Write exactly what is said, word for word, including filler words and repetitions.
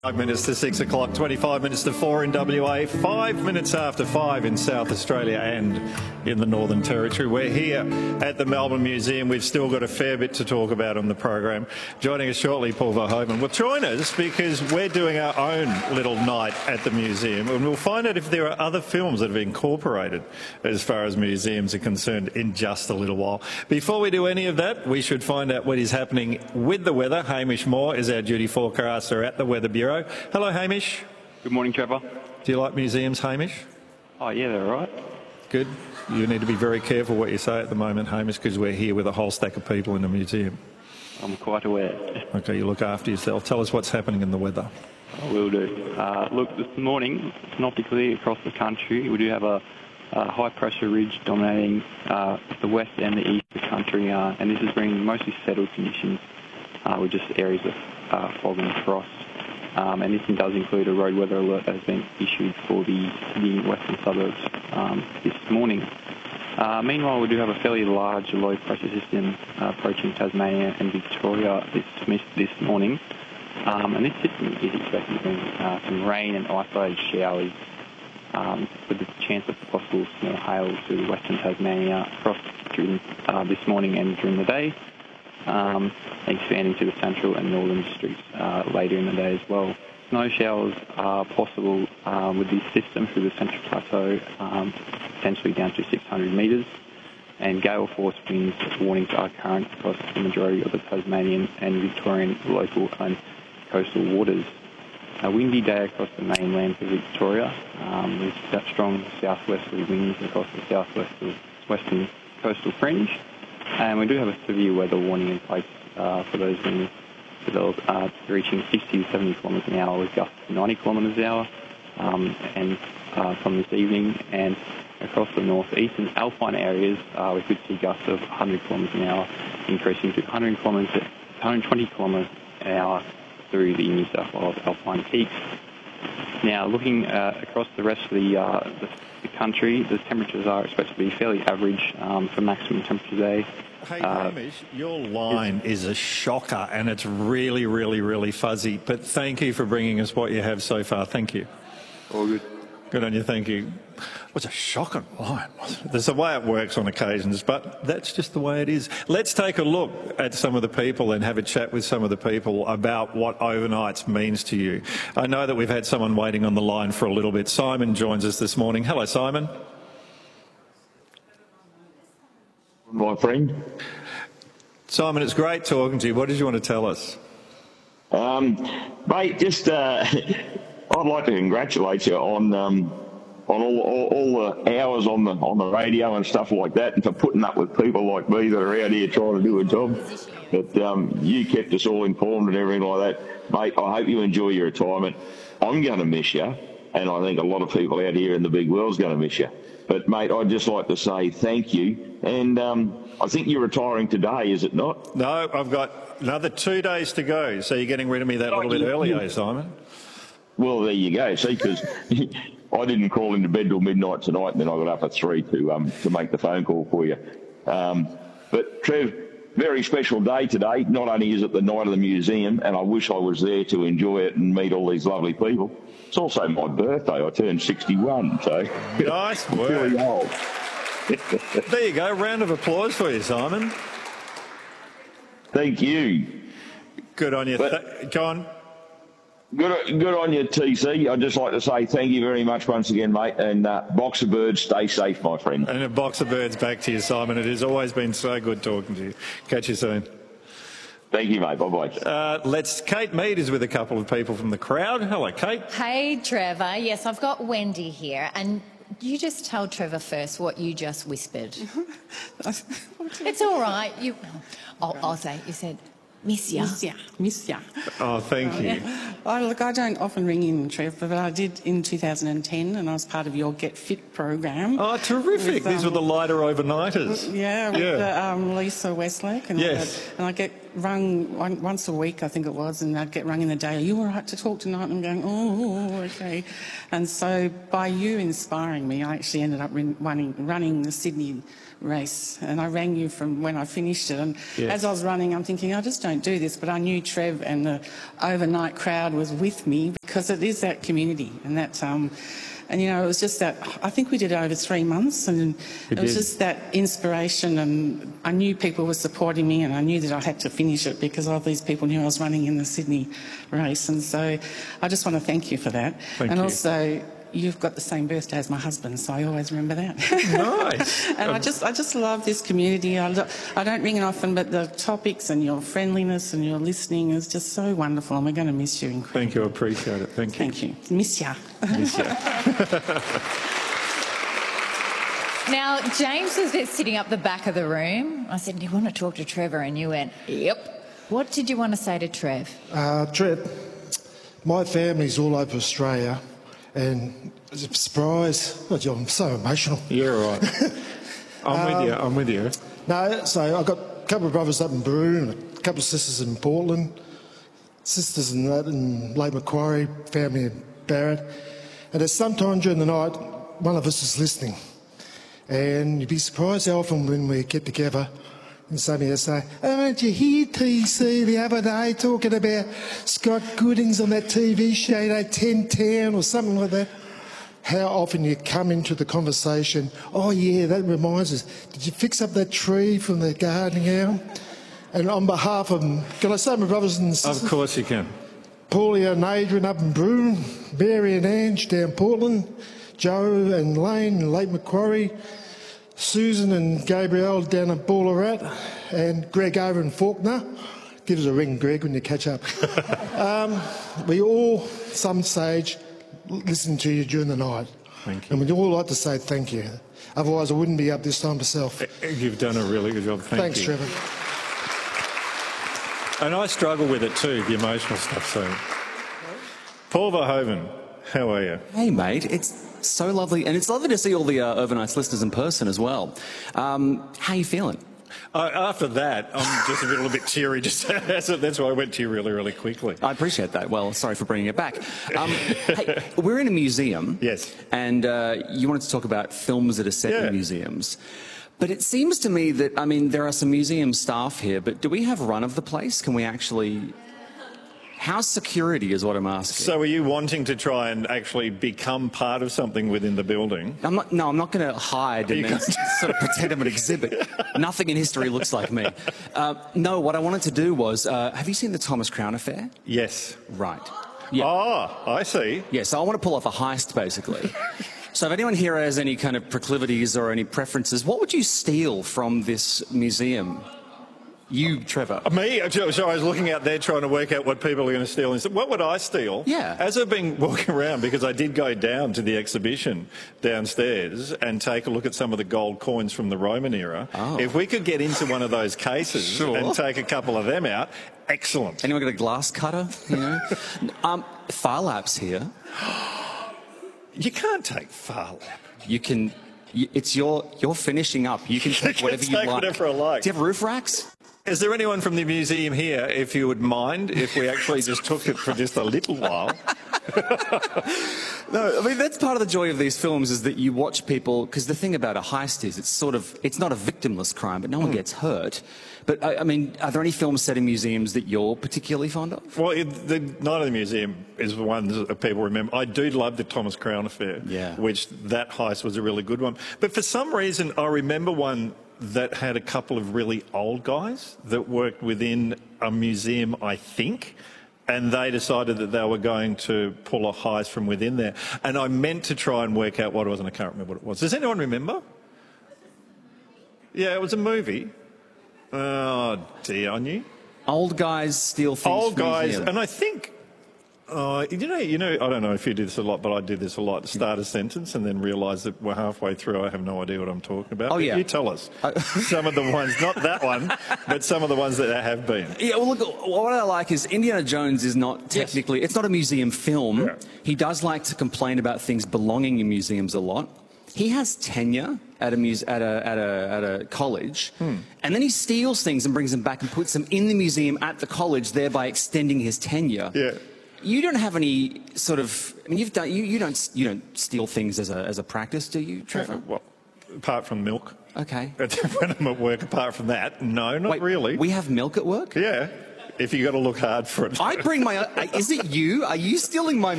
Five minutes to six o'clock, twenty-five minutes to four in W A, five minutes after five in South Australia and in the Northern Territory. We're here at the Melbourne Museum. We've still got a fair bit to talk about on the program. Joining us shortly, Paul Verhoeven. Well, join us because we're doing our own little night at the museum, and we'll find out if there are other films that have been incorporated as far as museums are concerned in just a little while. Before we do any of that, we should find out what is happening with the weather. Hamish Moore is our duty forecaster at the Weather Bureau. Hello, Hamish. Good morning, Trevor. Do you like museums, Hamish? Oh, yeah, they're all right. Good. You need to be very careful what you say at the moment, Hamish, because we're here with a whole stack of people in the museum. I'm quite aware. Okay, you look after yourself. Tell us what's happening in the weather. I will do. Uh, look, this morning, synoptically across the country, we do have a, a high-pressure ridge dominating uh, the west and the east of the country, uh, and this is bringing mostly settled conditions uh, with just areas of uh, fog and frost. Um, and this does include a road weather alert that has been issued for the Sydney western suburbs um, this morning. Uh, meanwhile, we do have a fairly large low pressure system uh, approaching Tasmania and Victoria this, this morning. Um, and this system is expected to bring uh, some rain and isolated showers um, with the chance of possible small hail to western Tasmania across during, uh, this morning and during the day. Um, expanding to the central and northern districts uh, later in the day as well. Snow showers are possible uh, with this system through the central plateau, um, potentially down to six hundred metres, and gale force winds warnings are current across the majority of the Tasmanian and Victorian local and coastal waters. A windy day across the mainland of Victoria um, with strong southwesterly winds across the southwest western coastal fringe. And we do have a severe weather warning in place uh, for those winds develop, uh, reaching sixty to seventy kilometres an hour with gusts of ninety kilometres an hour um, and uh, from this evening. And across the northeast and alpine areas, uh, we could see gusts of one hundred kilometres an hour, increasing to one hundred kilometres, one hundred twenty kilometres an hour through the New South Wales alpine peaks. Now, looking uh, across the rest of the, uh, the, the country, the temperatures are expected to be fairly average um, for maximum temperature today. Hey, uh, Hamish, your line is a shocker and it's really, really, really fuzzy. But thank you for bringing us what you have so far. Thank you. All good. Good on you, thank you. What's a shocking line? There's a way it works on occasions, but that's just the way it is. Let's take a look at some of the people and have a chat with some of the people about what overnights means to you. I know that we've had someone waiting on the line for a little bit. Simon joins us this morning. Hello, Simon. My friend. Simon, it's great talking to you. What did you want to tell us? Um, mate, just uh, I'd like to congratulate you on um, on all, all, all the hours on the on the radio and stuff like that, and for putting up with people like me that are out here trying to do a job. But um, you kept us all informed and everything like that, mate. I hope you enjoy your retirement. I'm going to miss you, and I think a lot of people out here in the big world's going to miss you. But mate, I'd just like to say thank you. And um, I think you're retiring today, is it not? No, I've got another two days to go. So you're getting rid of me that little bit early, eh, Simon? Well, there you go. See, because I didn't crawl into bed till midnight tonight, and then I got up at three to um, to make the phone call for you. Um, but Trev, very special day today. Not only is it the night of the museum, and I wish I was there to enjoy it and meet all these lovely people. It's also my birthday. I turned sixty-one, so nice work. Really old. There you go. Round of applause for you, Simon. Thank you. Good on you. But, Th- go on. Good, good on you, T C. I'd just like to say thank you very much once again, mate. And uh, Box of Birds, stay safe, my friend. And a Box of Birds back to you, Simon. It has always been so good talking to you. Catch you soon. Thank you, mate. Bye-bye. Uh, let's. Kate Mead is with a couple of people from the crowd. Hello, Kate. Hey, Trevor. Yes, I've got Wendy here. And you just tell Trevor first what you just whispered. It's all right. You, I'll, I'll say, you said, miss ya. Miss ya. Miss ya. Oh, thank you. Yeah. Oh, look, I don't often ring in, Trevor, but I did in two thousand ten, and I was part of your Get Fit program. Oh, terrific. With, These um, were the lighter overnighters. Yeah, with yeah. The, um, Lisa Westlake. And yes. I, and I get rung one, once a week, I think it was, and I'd get rung in the day, are you all right to talk tonight? And I'm going, oh, okay. And so by you inspiring me, I actually ended up running, running the Sydney race, and I rang you from when I finished it. And yes. as I was running, I'm thinking, I just don't don't do this, but I knew Trev and the overnight crowd was with me because it is that community and that, um, and you know, it was just that, I think we did it over three months and it, it was just that inspiration, and I knew people were supporting me and I knew that I had to finish it because all these people knew I was running in the Sydney race, and so I just want to thank you for that. Thank and you. Also, you've got the same birthday as my husband, so I always remember that. Nice. And um, I just, I just love this community. I, lo- I don't ring it often, but the topics and your friendliness and your listening is just so wonderful, and we're going to miss you incredibly. Thank you, I appreciate it. Thank you. Thank you. Miss ya. Miss you. Now, James was sitting up the back of the room. I said, do you want to talk to Trevor? And you went, yep. What did you want to say to Trev? Uh, Trev, my family's all over Australia. And it's a surprise. Oh, John, I'm so emotional. You're right. I'm Um, with you. I'm with you. No, so I've got a couple of brothers up in Broome and a couple of sisters in Portland, sisters in that in Lake Macquarie, family in Barrett. And there's sometime during the night, one of us is listening. And you'd be surprised how often when we get together and somebody will say, oh, did you hear T C the other day talking about Scott Goodings on that T V show, you know, ten ten or something like that? How often you come into the conversation, oh yeah, that reminds us, did you fix up that tree from the gardening hour? And on behalf of, can I say my brothers and sisters? Of course you can. Paulie and Adrian up in Broome, Mary and Ange down Portland, Joe and Lane in Lake Macquarie, Susan and Gabrielle down at Ballarat, and Greg over in Faulkner. Give us a ring, Greg, when you catch up. um, we all, some stage, listen to you during the night. Thank you. And we'd all like to say thank you. Otherwise, I wouldn't be up this time myself. You've done a really good job. Thank Thanks, you. Trevor. And I struggle with it too, the emotional stuff. So, Paul Verhoeven, how are you? Hey, mate. It's so lovely. And it's lovely to see all the uh, Overnights listeners in person as well. Um, how are you feeling? Uh, after that, I'm just a little bit teary. Just that's why I went to you really, really quickly. I appreciate that. Well, sorry for bringing it back. Um, hey, we're in a museum. Yes. And uh, you wanted to talk about films that are set Yeah. in museums. But it seems to me that, I mean, there are some museum staff here, but do we have run of the place? Can we actually... How's security is what I'm asking. So are you wanting to try and actually become part of something within the building? I'm not, no, I'm not going to hide and You then can't. sort of pretend I'm an exhibit. Nothing in history looks like me. Uh, no, what I wanted to do was, uh, have you seen the Thomas Crown Affair? Yes. Right. Yeah. Oh, I see. Yeah, so I want to pull off a heist, basically. So if anyone here has any kind of proclivities or any preferences, what would you steal from this museum? You, Trevor. Me? So I was looking out there trying to work out what people are going to steal. And said, what would I steal? Yeah. As I've been walking around, because I did go down to the exhibition downstairs and take a look at some of the gold coins from the Roman era. Oh. If we could get into one of those cases Sure. and take a couple of them out, excellent. Anyone got a glass cutter? You know? um, Far Lap's here. You can't take Far Lap. You can... You, it's your... You're finishing up. You can take can whatever you take like. whatever I like. Do you have roof racks? Is there anyone from the museum here, if you would mind, if we actually just took it for just a little while? No, I mean, that's part of the joy of these films is that you watch people, because the thing about a heist is it's sort of, it's not a victimless crime, but no one gets hurt. But, I, I mean, are there any films set in museums that you're particularly fond of? Well, it, the Night of the Museum is the one that people remember. I do love the Thomas Crown Affair, Yeah. which that heist was a really good one. But for some reason, I remember one that had a couple of really old guys that worked within a museum, I think, and they decided that they were going to pull a heist from within there. And I meant to try and work out what it was, and I can't remember what it was. Does anyone remember? Yeah, it was a movie. Oh, dear, I knew. Old guys steal things Old from guys, museums. and I think, uh, you know, you know, I don't know if you do this a lot, but I do this a lot. Start a sentence and then realise that we're halfway through. I have no idea what I'm talking about. Oh, But yeah. you tell us some of the ones, not that one, but some of the ones that there have been. Yeah, well, look, what I like is Indiana Jones is not technically, it's not a museum film. Yeah. He does like to complain about things belonging in museums a lot. He has tenure at a, muse, at a, at a, at a college, Hmm. and then he steals things and brings them back and puts them in the museum at the college, thereby extending his tenure. Yeah. You don't have any sort of, I mean, you've done, you, you don't, you don't steal things as a, as a practice, do you, Trevor? Well, apart from milk. Okay. When I'm at work, apart from that, no, not Wait, really. We have milk at work? Yeah. if you got to look hard for it. I bring my own. Is it you? Are you stealing my